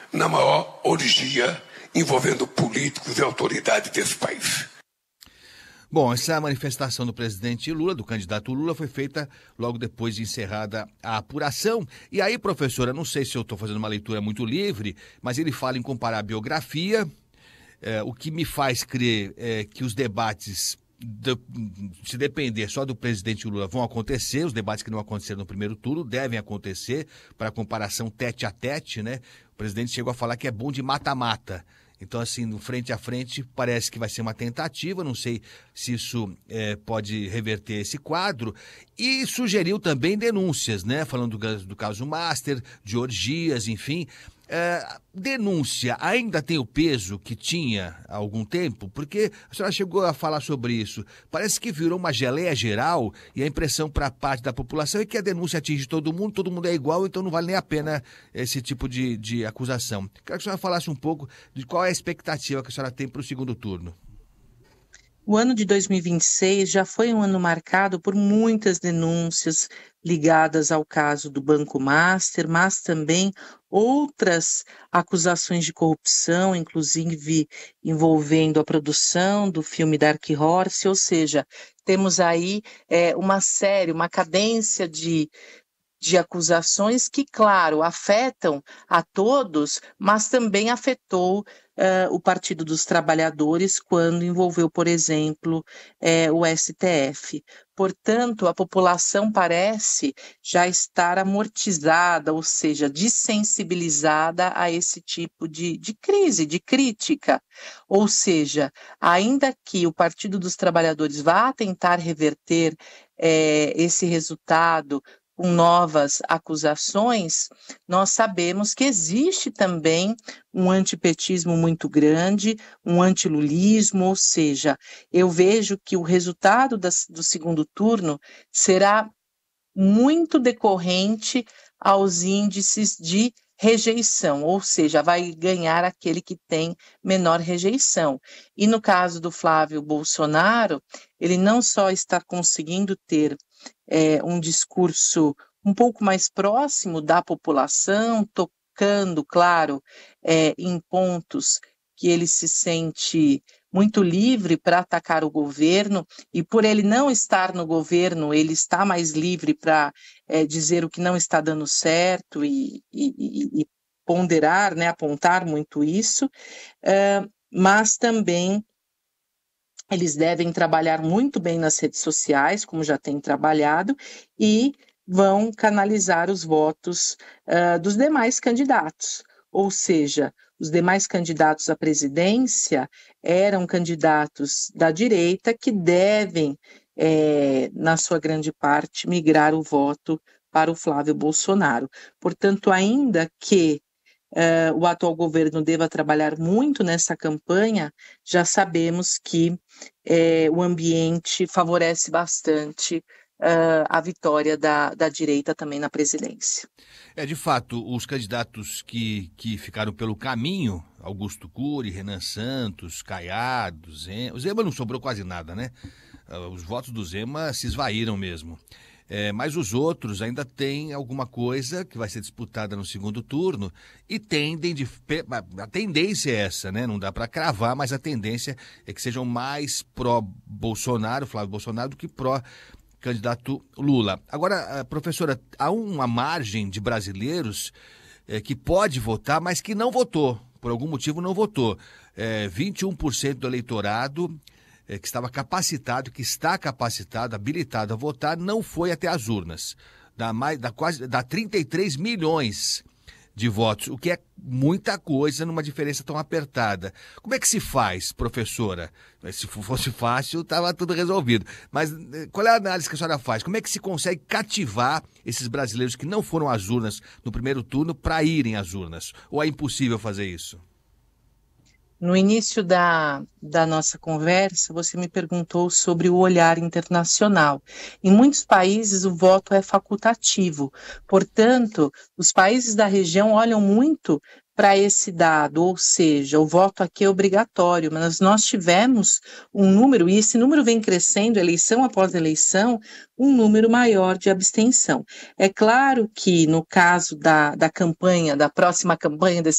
na maior orgia envolvendo políticos e autoridades desse país. Bom, essa manifestação do presidente Lula, do candidato Lula, foi feita logo depois de encerrada a apuração. E aí, professora, não sei se eu estou fazendo uma leitura muito livre, mas ele fala em comparar a biografia, o que me faz crer que os debates, se depender só do presidente Lula, vão acontecer. Os debates que não aconteceram no primeiro turno devem acontecer para comparação tete a tete, né? O presidente chegou a falar que é bom de mata-mata. Então, assim, no frente a frente, parece que vai ser uma tentativa, não sei se isso pode reverter esse quadro. E sugeriu também denúncias, né? Falando do caso Master, de orgias, enfim. Denúncia ainda tem o peso que tinha há algum tempo? Porque a senhora chegou a falar sobre isso. Parece que virou uma geleia geral e a impressão para parte da população é que a denúncia atinge todo mundo é igual, então não vale nem a pena esse tipo de acusação. Quero que a senhora falasse um pouco de qual é a expectativa que a senhora tem para o segundo turno. O ano de 2026 já foi um ano marcado por muitas denúncias ligadas ao caso do Banco Master, mas também outras acusações de corrupção, inclusive envolvendo a produção do filme Dark Horse, ou seja, temos aí uma cadência de acusações que, claro, afetam a todos, mas também afetou o Partido dos Trabalhadores quando envolveu, por exemplo, o STF. Portanto, a população parece já estar amortizada, ou seja, dessensibilizada a esse tipo de crise, de crítica. Ou seja, ainda que o Partido dos Trabalhadores vá tentar reverter esse resultado com novas acusações, nós sabemos que existe também um antipetismo muito grande, um antilulismo, ou seja, eu vejo que o resultado do segundo turno será muito decorrente aos índices de rejeição, ou seja, vai ganhar aquele que tem menor rejeição. E no caso do Flávio Bolsonaro, ele não só está conseguindo ter um discurso um pouco mais próximo da população, tocando, claro, em pontos que ele se sente muito livre para atacar o governo, e por ele não estar no governo, ele está mais livre para dizer o que não está dando certo e ponderar, né, apontar muito isso, mas também eles devem trabalhar muito bem nas redes sociais, como já têm trabalhado, e vão canalizar os votos dos demais candidatos. Ou seja, os demais candidatos à presidência eram candidatos da direita que devem, na sua grande parte, migrar o voto para o Flávio Bolsonaro. Portanto, ainda que o atual governo deva trabalhar muito nessa campanha, já sabemos que o ambiente favorece bastante a vitória da direita também na presidência. De fato, os candidatos que ficaram pelo caminho, Augusto Cury, Renan Santos, Caiado, o Zema não sobrou quase nada, né? Os votos do Zema se esvaíram mesmo. Mas os outros ainda têm alguma coisa que vai ser disputada no segundo turno e a tendência é essa, né? Não dá para cravar, mas a tendência é que sejam mais pró-Bolsonaro, Flávio Bolsonaro, do que pró-candidato Lula. Agora, professora, há uma margem de brasileiros que pode votar, mas que não votou, por algum motivo não votou. 21% do eleitorado que estava capacitado, que está capacitado, habilitado a votar, não foi até as urnas. Dá 33 milhões de votos, o que é muita coisa numa diferença tão apertada. Como é que se faz, professora? Se fosse fácil, estava tudo resolvido. Mas qual é a análise que a senhora faz? Como é que se consegue cativar esses brasileiros que não foram às urnas no primeiro turno para irem às urnas? Ou é impossível fazer isso? No início da nossa conversa, você me perguntou sobre o olhar internacional. Em muitos países, o voto é facultativo. Portanto, os países da região olham muito para esse dado, ou seja, o voto aqui é obrigatório, mas nós tivemos um número, e esse número vem crescendo, eleição após eleição, um número maior de abstenção. É claro que, no caso da campanha, da próxima campanha desse